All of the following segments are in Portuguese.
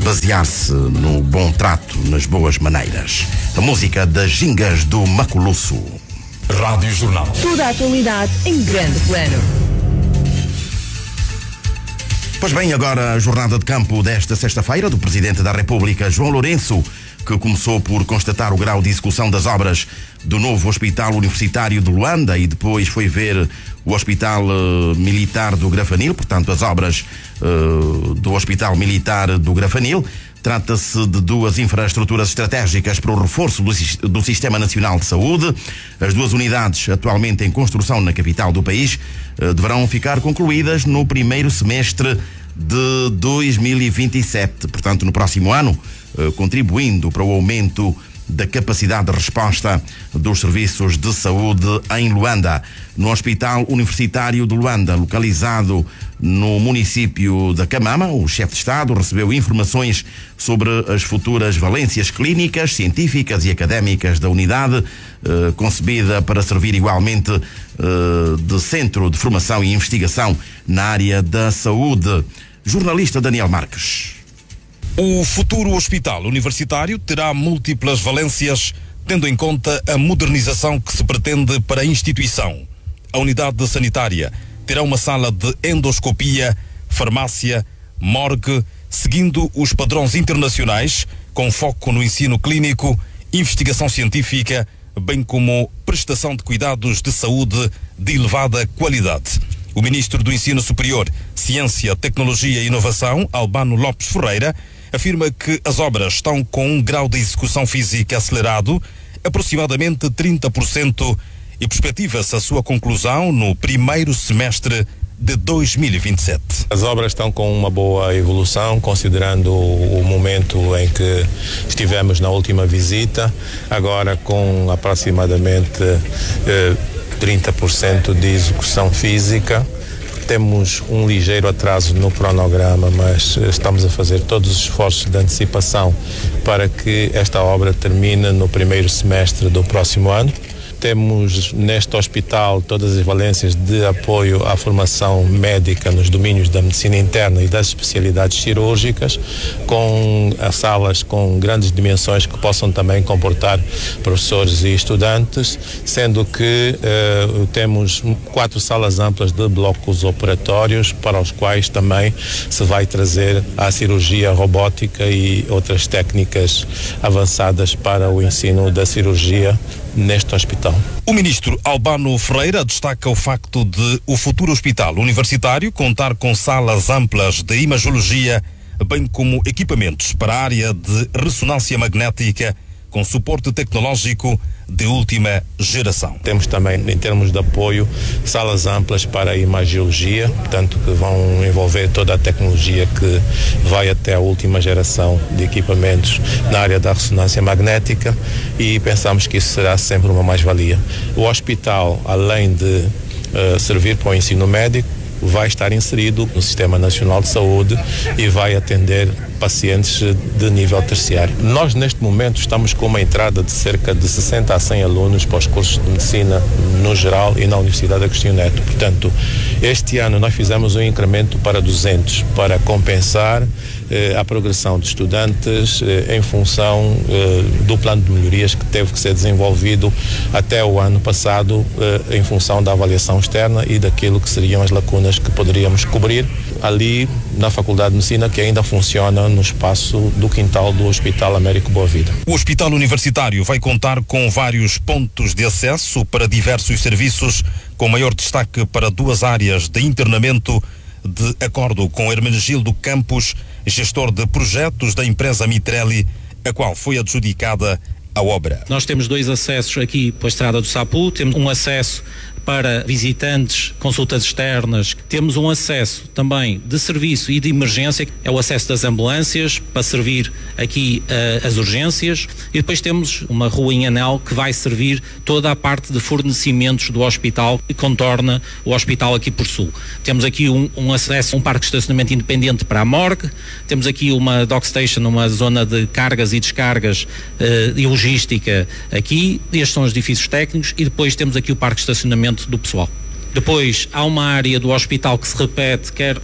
basear-se no bom trato, nas boas maneiras. A música das gingas do Maculuço. Rádio Jornal. Toda a atualidade em grande plano. Pois bem, agora a jornada de campo desta sexta-feira do Presidente da República, João Lourenço, que começou por constatar o grau de execução das obras do novo Hospital Universitário de Luanda e depois foi ver o Hospital Militar do Grafanil, portanto as obras do Hospital Militar do Grafanil. Trata-se de duas infraestruturas estratégicas para o reforço do Sistema Nacional de Saúde. As duas unidades, atualmente em construção na capital do país, deverão ficar concluídas no primeiro semestre de 2027, portanto no próximo ano, contribuindo para o aumento da capacidade de resposta dos serviços de saúde em Luanda. No Hospital Universitário de Luanda, localizado no município da Camama, o chefe de Estado recebeu informações sobre as futuras valências clínicas, científicas e académicas da unidade, concebida para servir igualmente de centro de formação e investigação na área da saúde. Jornalista Daniel Marques. O futuro hospital universitário terá múltiplas valências, tendo em conta a modernização que se pretende para a instituição. A unidade sanitária terá uma sala de endoscopia, farmácia, morgue, seguindo os padrões internacionais, com foco no ensino clínico, investigação científica, bem como prestação de cuidados de saúde de elevada qualidade. O ministro do Ensino Superior, Ciência, Tecnologia e Inovação, Albano Lopes Ferreira, afirma que as obras estão com um grau de execução física acelerado, aproximadamente 30%, e perspectiva-se a sua conclusão no primeiro semestre de 2027. As obras estão com uma boa evolução, considerando o momento em que estivemos na última visita, agora com aproximadamente 30% de execução física. Temos um ligeiro atraso no cronograma, mas estamos a fazer todos os esforços de antecipação para que esta obra termine no primeiro semestre do próximo ano. Temos neste hospital todas as valências de apoio à formação médica nos domínios da medicina interna e das especialidades cirúrgicas, com salas com grandes dimensões que possam também comportar professores e estudantes, sendo que temos 4 salas amplas de blocos operatórios, para os quais também se vai trazer a cirurgia robótica e outras técnicas avançadas para o ensino da cirurgia neste hospital. O ministro Albano Ferreira destaca o facto de o futuro hospital universitário contar com salas amplas de imagiologia, bem como equipamentos para a área de ressonância magnética, com suporte tecnológico de última geração. Temos também, em termos de apoio, salas amplas para a imagiologia, portanto que vão envolver toda a tecnologia que vai até a última geração de equipamentos na área da ressonância magnética, e pensamos que isso será sempre uma mais-valia. O hospital, além de servir para o ensino médico, vai estar inserido no Sistema Nacional de Saúde e vai atender pacientes de nível terciário. Nós, neste momento, estamos com uma entrada de cerca de 60 a 100 alunos para os cursos de medicina no geral e na Universidade Agostinho Neto. Portanto, este ano nós fizemos um incremento para 200 para compensar a progressão de estudantes em função do plano de melhorias que teve que ser desenvolvido até o ano passado em função da avaliação externa e daquilo que seriam as lacunas que poderíamos cobrir ali na Faculdade de Medicina, que ainda funciona no espaço do quintal do Hospital Américo Boa Vida. O Hospital Universitário vai contar com vários pontos de acesso para diversos serviços, com maior destaque para 2 áreas de internamento, de acordo com Hermenegildo Campos, gestor de projetos da empresa Mitrelli, a qual foi adjudicada a obra. Nós temos 2 acessos aqui para a Estrada do Sapu, temos um acesso para visitantes, consultas externas, temos um acesso também de serviço e de emergência, é o acesso das ambulâncias para servir aqui as urgências, e depois temos uma rua em anel que vai servir toda a parte de fornecimentos do hospital que contorna o hospital aqui por sul. Temos aqui um acesso, um parque de estacionamento independente para a morgue, temos aqui uma dockstation, uma zona de cargas e descargas e logística aqui, estes são os edifícios técnicos, e depois temos aqui o parque de estacionamento do pessoal. Depois há uma área do hospital que se repete, quer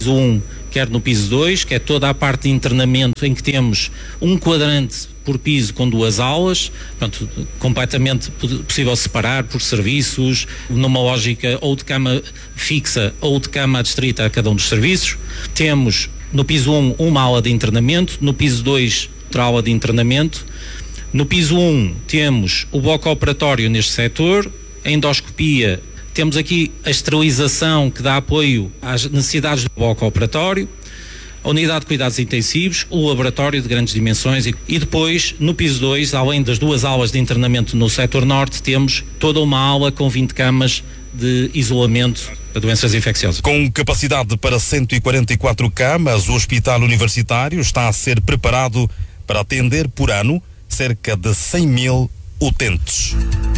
1, quer no piso 2, que é toda a parte de internamento em que temos um quadrante por piso com 2 aulas, portanto, completamente possível separar por serviços, numa lógica ou de cama fixa ou de cama adstrita a cada um dos serviços. Temos no piso 1 uma aula de internamento, no piso 2 outra aula de internamento. No piso 1 temos o bloco operatório neste setor, a endoscopia, temos aqui a esterilização que dá apoio às necessidades do bloco operatório, a unidade de cuidados intensivos, o laboratório de grandes dimensões e depois, no piso 2, além das 2 aulas de internamento no setor norte, temos toda uma aula com 20 camas de isolamento a doenças infecciosas. Com capacidade para 144 camas, o Hospital Universitário está a ser preparado para atender por ano cerca de 100 mil utentes.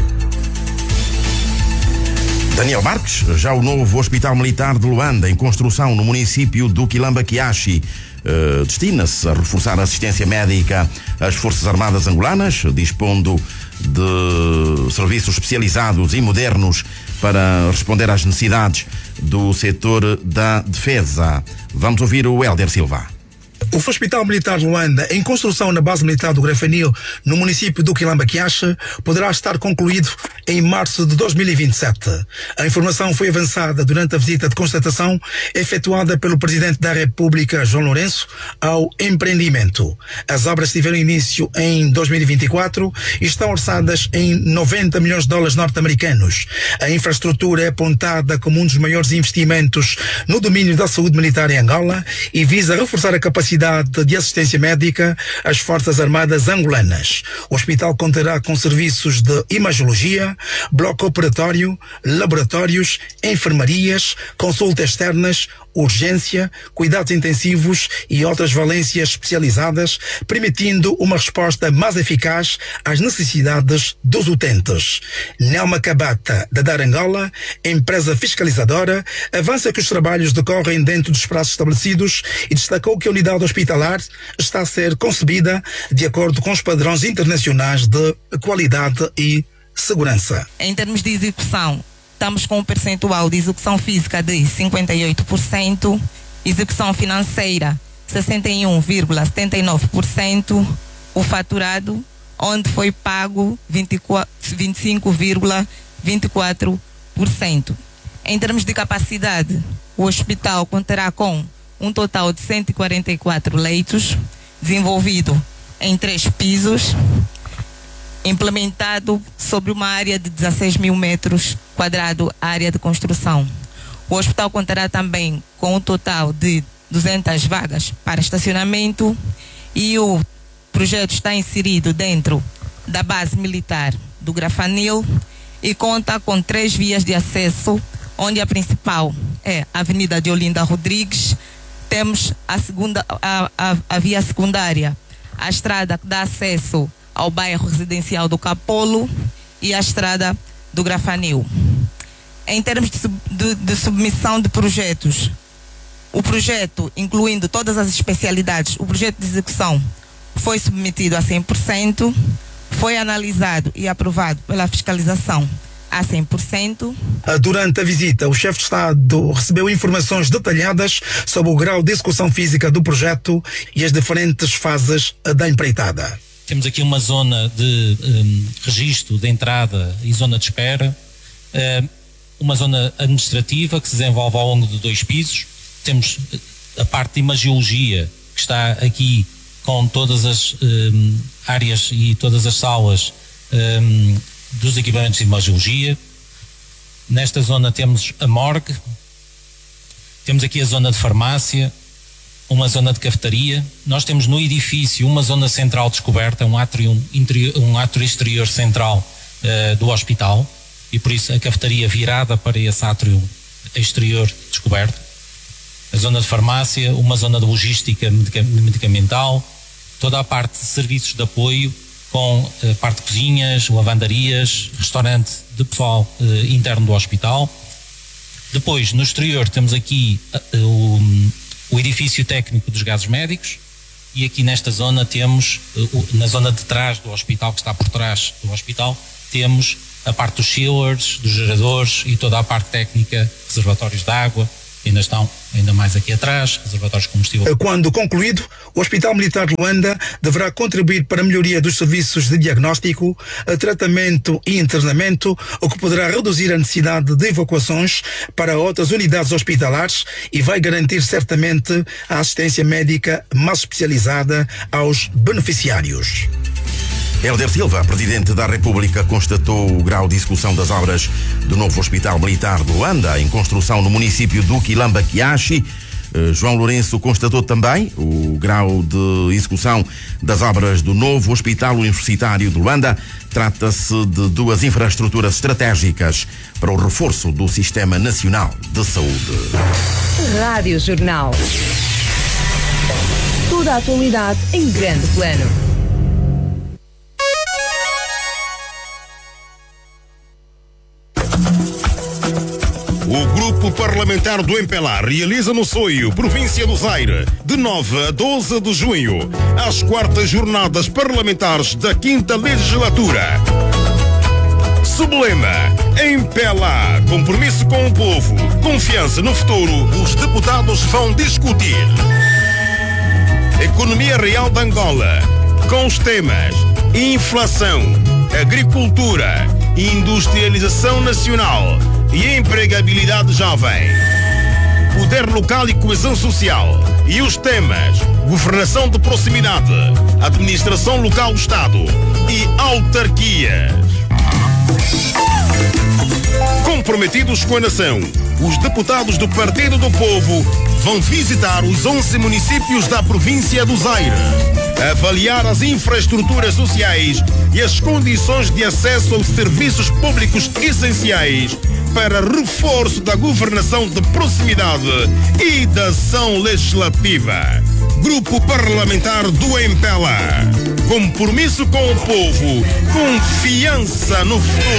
Daniel Marques, já o novo Hospital Militar de Luanda, em construção no município do Quilamba-Quiaxi, destina-se a reforçar a assistência médica às Forças Armadas angolanas, dispondo de serviços especializados e modernos para responder às necessidades do setor da defesa. Vamos ouvir o Hélder Silva. O Hospital Militar de Luanda, em construção na base militar do Grafanil, no município do Quilamba-Quiaxi, poderá estar concluído em março de 2027. A informação foi avançada durante a visita de constatação efetuada pelo Presidente da República, João Lourenço, ao empreendimento. As obras tiveram início em 2024 e estão orçadas em $90 milhões norte-americanos. A infraestrutura é apontada como um dos maiores investimentos no domínio da saúde militar em Angola e visa reforçar a capacidade de assistência médica às Forças Armadas angolanas. O hospital contará com serviços de imagiologia, bloco operatório, laboratórios, enfermarias, consultas externas, urgência, cuidados intensivos e outras valências especializadas, permitindo uma resposta mais eficaz às necessidades dos utentes. Nelma Cabata, da Dar Angola, empresa fiscalizadora, avança que os trabalhos decorrem dentro dos prazos estabelecidos e destacou que a unidade hospitalar está a ser concebida de acordo com os padrões internacionais de qualidade e segurança. Em termos de execução, estamos com um percentual de execução física de 58%, execução financeira 61,79%, o faturado, onde foi pago 25,24%. Em termos de capacidade, o hospital contará com um total de 144 leitos, desenvolvido em 3 pisos, implementado sobre uma área de 16 mil metros quadrados, área de construção. O hospital contará também com um total de 200 vagas para estacionamento e o projeto está inserido dentro da base militar do Grafanil e conta com 3 vias de acesso, onde a principal é a Avenida de Olinda Rodrigues. Temos a via secundária, a estrada que dá acesso ao bairro residencial do Capolo e a estrada do Grafanil. Em termos de submissão de projetos, o projeto, incluindo todas as especialidades, o projeto de execução foi submetido a 100%, foi analisado e aprovado pela fiscalização a 100%. Durante a visita, o chefe de Estado recebeu informações detalhadas sobre o grau de execução física do projeto e as diferentes fases da empreitada. Temos aqui uma zona de registro de entrada e zona de espera, uma zona administrativa que se desenvolve ao longo de 2 pisos. Temos a parte de imagiologia, que está aqui com todas as áreas e todas as salas dos equipamentos de imagiologia. Nesta zona temos a morgue, temos aqui a zona de farmácia, uma zona de cafetaria. Nós temos no edifício uma zona central descoberta, um átrio exterior central do hospital, e por isso a cafetaria virada para esse átrio exterior descoberto. A zona de farmácia, uma zona de logística medicamental, toda a parte de serviços de apoio, com a parte de cozinhas, lavandarias, restaurante de pessoal interno do hospital. Depois, no exterior, temos aqui o edifício técnico dos gases médicos, e aqui nesta zona temos, na zona de trás do hospital, que está por trás do hospital, temos a parte dos chillers, dos geradores e toda a parte técnica, reservatórios de água, ainda estão ainda mais aqui atrás, reservatórios de combustível. Quando concluído, o Hospital Militar de Luanda deverá contribuir para a melhoria dos serviços de diagnóstico, tratamento e internamento, o que poderá reduzir a necessidade de evacuações para outras unidades hospitalares e vai garantir certamente a assistência médica mais especializada aos beneficiários. Hélder Silva, Presidente da República, constatou o grau de execução das obras do novo Hospital Militar de Luanda, em construção no município do Quilamba-Quiaxi. João Lourenço constatou também o grau de execução das obras do novo Hospital Universitário de Luanda. Trata-se de duas infraestruturas estratégicas para o reforço do Sistema Nacional de Saúde. Rádio Jornal. Toda a atualidade em grande plano. O Grupo Parlamentar do MPLA realiza no Soio, província do Zaire, de 9 a 12 de junho, as 4ª jornadas parlamentares da 5ª legislatura. Sublema, MPLA, compromisso com o povo, confiança no futuro. Os deputados vão discutir economia real de Angola, com os temas inflação, agricultura, industrialização nacional e empregabilidade jovem, poder local e coesão social, e os temas governação de proximidade, administração local do Estado e autarquias. Comprometidos com a nação, os deputados do Partido do Povo vão visitar os 11 municípios da província do Zaire, avaliar as infraestruturas sociais e as condições de acesso aos serviços públicos essenciais para reforço da governação de proximidade e da ação legislativa. Grupo Parlamentar do MPLA. Compromisso com o povo, confiança no futuro.